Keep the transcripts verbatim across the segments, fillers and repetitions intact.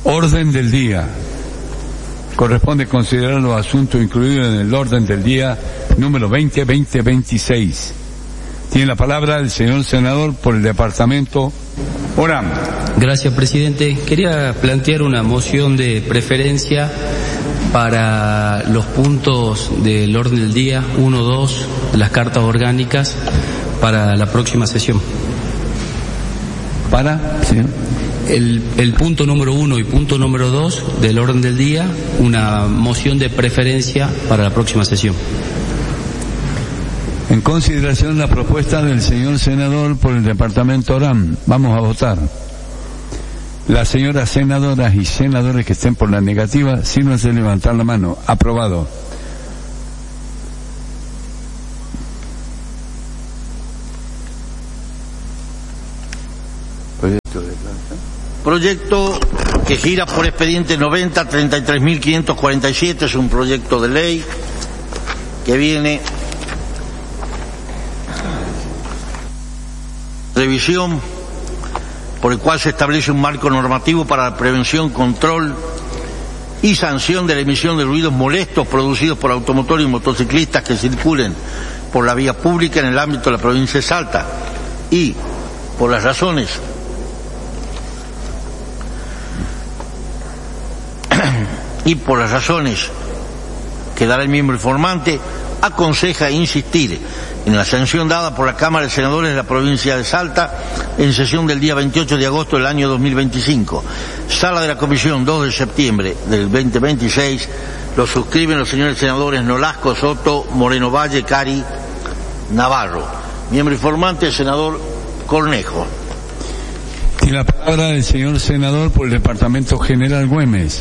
Orden del día. Corresponde considerar los asuntos incluidos en el orden del día número veinte veinte veintiséis. Tiene la palabra el señor senador por el departamento Orán. Gracias, presidente. Quería plantear una moción de preferencia para los puntos del orden del día uno, dos, de las cartas orgánicas para la próxima sesión. ¿Para? Sí. El, el punto número uno y punto número dos del orden del día, una moción de preferencia para la próxima sesión. En consideración la propuesta del señor senador por el departamento Orán, vamos a votar. Las señoras senadoras y senadores que estén por la negativa, sírvanse levantar la mano. Aprobado. Proyecto de planta. Proyecto que gira por expediente noventa treinta y tres mil quinientos cuarenta y siete, es un proyecto de ley que viene revisión por el cual se establece un marco normativo para la prevención, control y sanción de la emisión de ruidos molestos producidos por automotores y motociclistas que circulen por la vía pública en el ámbito de la provincia de Salta, y por las razones y por las razones que dará el miembro informante, aconseja insistir en la sanción dada por la Cámara de Senadores de la provincia de Salta en sesión del día veintiocho de agosto del año dos mil veinticinco. Sala de la Comisión, dos de septiembre del veinte veintiséis. Lo suscriben los señores senadores Nolasco, Soto, Moreno Valle, Cari, Navarro. Miembro informante, senador Cornejo. Tiene la palabra el señor senador por el departamento General Güemes.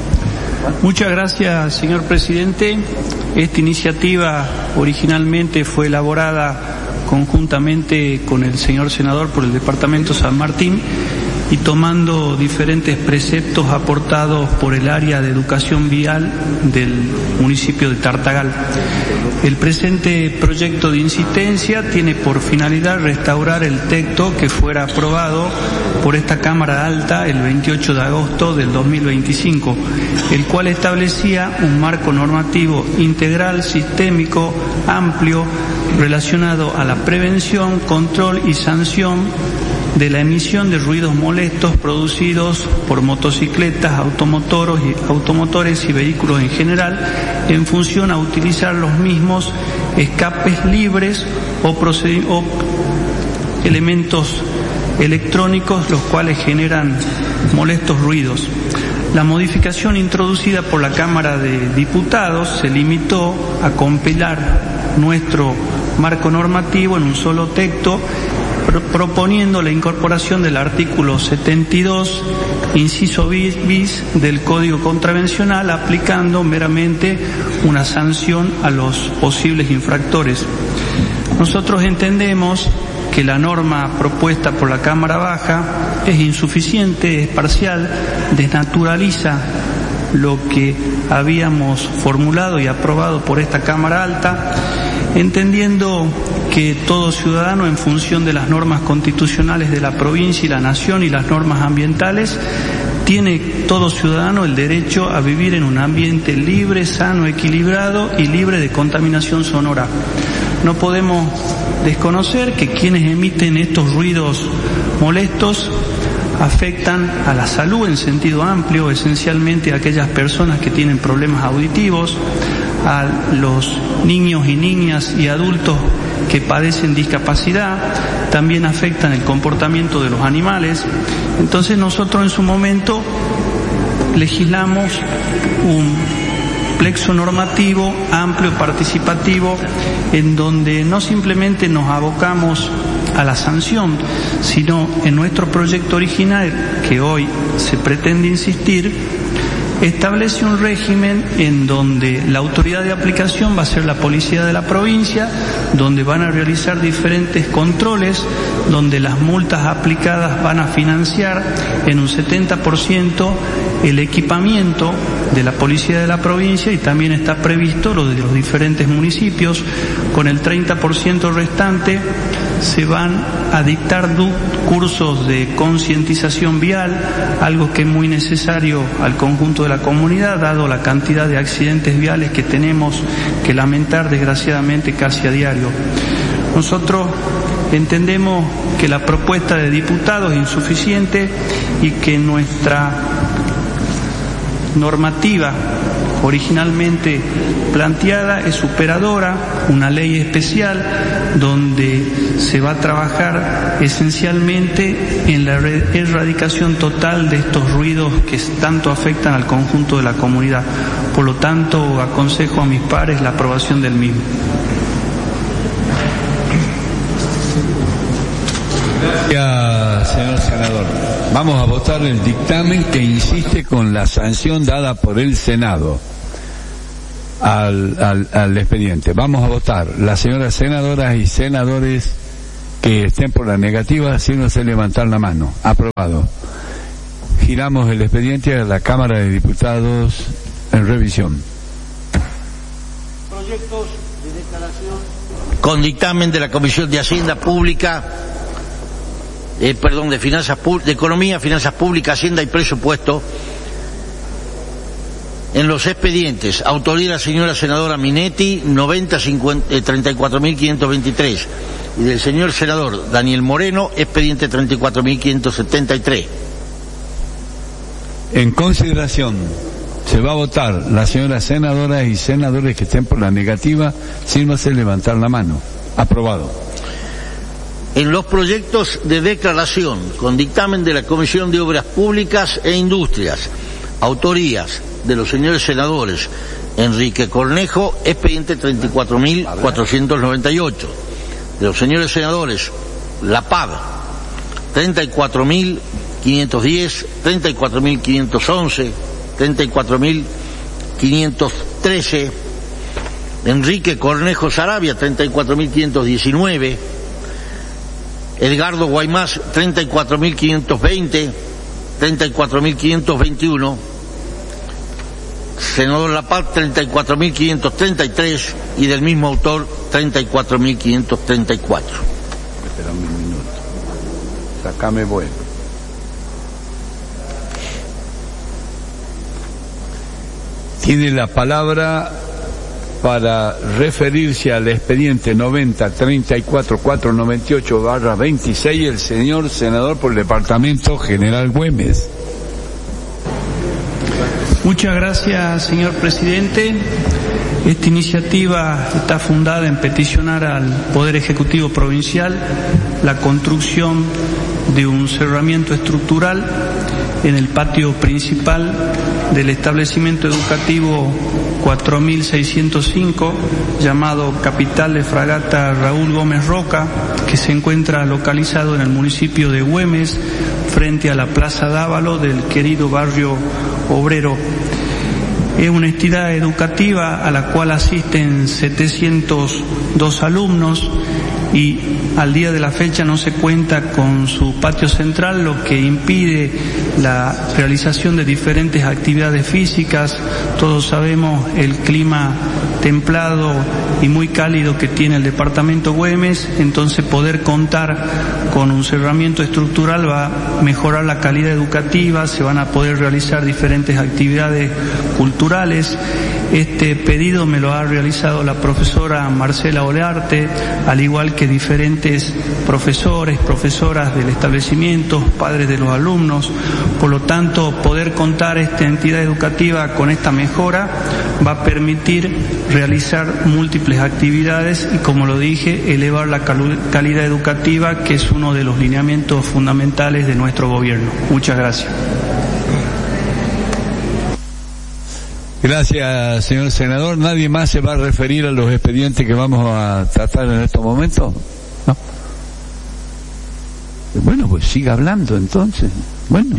Muchas gracias, señor presidente. Esta iniciativa originalmente fue elaborada conjuntamente con el señor senador por el departamento San Martín y tomando diferentes preceptos aportados por el área de educación vial del municipio de Tartagal. El presente proyecto de insistencia tiene por finalidad restaurar el texto que fuera aprobado por esta Cámara Alta el veintiocho de agosto del dos mil veinticinco, el cual establecía un marco normativo integral, sistémico, amplio, relacionado a la prevención, control y sanción de la emisión de ruidos molestos producidos por motocicletas, automotoros y, automotores y vehículos en general, en función a utilizar los mismos escapes libres o, o elementos electrónicos los cuales generan molestos ruidos. La modificación introducida por la Cámara de Diputados se limitó a compilar nuestro marco normativo en un solo texto, proponiendo la incorporación del artículo setenta y dos, inciso bis, bis del Código Contravencional, aplicando meramente una sanción a los posibles infractores. Nosotros entendemos que la norma propuesta por la Cámara Baja es insuficiente, es parcial, desnaturaliza lo que habíamos formulado y aprobado por esta Cámara Alta, entendiendo que todo ciudadano, en función de las normas constitucionales de la provincia y la nación y las normas ambientales, tiene todo ciudadano el derecho a vivir en un ambiente libre, sano, equilibrado y libre de contaminación sonora. No podemos desconocer que quienes emiten estos ruidos molestos afectan a la salud en sentido amplio, esencialmente a aquellas personas que tienen problemas auditivos, a los niños y niñas y adultos que padecen discapacidad, también afectan el comportamiento de los animales. Entonces nosotros en su momento legislamos un plexo normativo amplio, participativo, en donde no simplemente nos abocamos a la sanción, sino en nuestro proyecto original, que hoy se pretende insistir, establece un régimen en donde la autoridad de aplicación va a ser la policía de la provincia, donde van a realizar diferentes controles, donde las multas aplicadas van a financiar en un setenta por ciento el equipamiento de la policía de la provincia, y también está previsto lo de los diferentes municipios, con el treinta por ciento restante se van a dictar cursos de concientización vial, algo que es muy necesario al conjunto de la comunidad, dado la cantidad de accidentes viales que tenemos que lamentar desgraciadamente casi a diario. Nosotros entendemos que la propuesta de diputados es insuficiente y que nuestra normativa originalmente planteada es superadora, una ley especial donde se va a trabajar esencialmente en la erradicación total de estos ruidos que tanto afectan al conjunto de la comunidad. Por lo tanto, aconsejo a mis pares la aprobación del mismo. Gracias, señor senador. Vamos a votar el dictamen que insiste con la sanción dada por el Senado al, al, al expediente. Vamos a votar. Las señoras senadoras y senadores que estén por la negativa, síganse levantar la mano. Aprobado. Giramos el expediente a la Cámara de Diputados en revisión. Proyectos de declaración con dictamen de la Comisión de Hacienda Pública, eh, perdón, de Finanzas de Economía, Finanzas Públicas, Hacienda y Presupuesto. En los expedientes, autoría de la señora senadora Minetti, noventa treinta y cuatro mil quinientos veintitrés, y del señor senador Daniel Moreno, expediente treinta y cuatro mil quinientos setenta y tres. En consideración, se va a votar. Las señoras senadoras y senadores que estén por la negativa, sírvase levantar la mano. Aprobado. En los proyectos de declaración con dictamen de la Comisión de Obras Públicas e Industrias, autorías de los señores senadores Enrique Cornejo, expediente treinta y cuatro mil cuatrocientos noventa y ocho, de los señores senadores La Paz, treinta y cuatro mil quinientos diez, treinta y cuatro mil quinientos once, treinta y cuatro mil quinientos trece, Enrique Cornejo Sarabia, treinta y cuatro mil quinientos diecinueve, Edgardo Guaymás, treinta y cuatro mil quinientos veinte, treinta y cuatro mil quinientos veintiuno, senador La Paz, treinta y cuatro mil quinientos treinta y tres, y del mismo autor, treinta y cuatro mil quinientos treinta y cuatro. Espera un minuto. Sacame bueno. Tiene la palabra para referirse al expediente noventa treinta y cuatro cuatrocientos noventa y ocho barra veintiséis el señor senador por el Departamento General Güemes. Muchas gracias, señor presidente. Esta iniciativa está fundada en peticionar al Poder Ejecutivo Provincial la construcción de un cerramiento estructural en el patio principal del establecimiento educativo cuatro mil seiscientos cinco, llamado Capital de Fragata Raúl Gómez Roca, que se encuentra localizado en el municipio de Güemes, frente a la Plaza Dávalo del querido barrio obrero. Es una entidad educativa a la cual asisten setecientos dos alumnos y al día de la fecha no se cuenta con su patio central, lo que impide la realización de diferentes actividades físicas. Todos sabemos el clima templado y muy cálido que tiene el departamento Güemes, entonces poder contar con un cerramiento estructural va a mejorar la calidad educativa, se van a poder realizar diferentes actividades culturales. Este pedido me lo ha realizado la profesora Marcela Olearte, al igual que diferentes profesores, profesoras del establecimiento, padres de los alumnos. Por lo tanto, poder contar esta entidad educativa con esta mejora va a permitir realizar múltiples actividades y, como lo dije, elevar la calidad educativa, que es uno de los lineamientos fundamentales de nuestro gobierno. Muchas gracias. Gracias, señor senador. ¿Nadie más se va a referir a los expedientes que vamos a tratar en estos momentos? No. Bueno, pues siga hablando entonces. Bueno.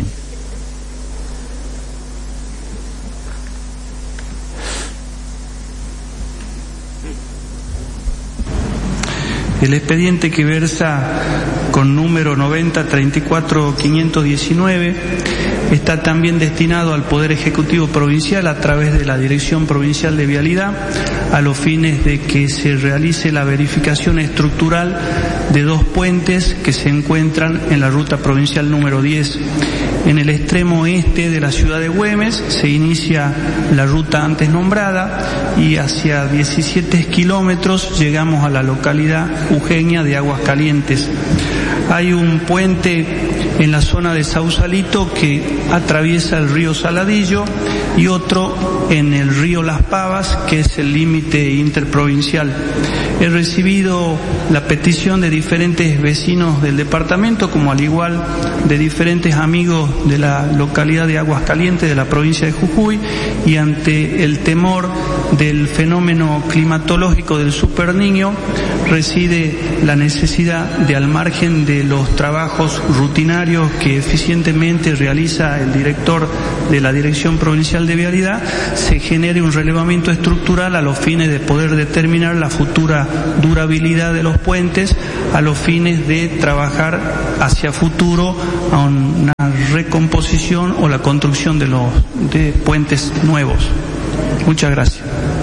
El expediente que versa con número noventa treinta y cuatro quinientos diecinueve está también destinado al Poder Ejecutivo Provincial a través de la Dirección Provincial de Vialidad a los fines de que se realice la verificación estructural de dos puentes que se encuentran en la ruta provincial número diez. En el extremo este de la ciudad de Güemes se inicia la ruta antes nombrada y hacia diecisiete kilómetros llegamos a la localidad jujeña de Aguascalientes. Hay un puente en la zona de Sausalito que atraviesa el río Saladillo y otro en el río Las Pavas, que es el límite interprovincial. He recibido la petición de diferentes vecinos del departamento, como al igual de diferentes amigos de la localidad de Aguascalientes de la provincia de Jujuy, y ante el temor del fenómeno climatológico del Superniño reside la necesidad de, al margen de los trabajos rutinarios que eficientemente realiza el director de la Dirección Provincial de Vialidad, se genere un relevamiento estructural a los fines de poder determinar la futura durabilidad de los puentes, a los fines de trabajar hacia futuro a una recomposición o la construcción de los de puentes nuevos. Muchas gracias.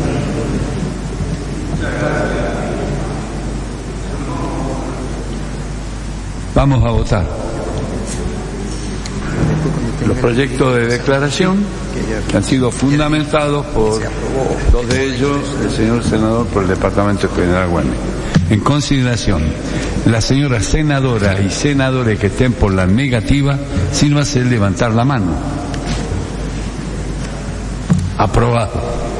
Vamos a votar los proyectos de declaración que han sido fundamentados por dos de ellos, el señor senador por el Departamento General Güemes. En consideración, las señoras senadoras y senadores que estén por la negativa, sírvase levantar la mano. Aprobado.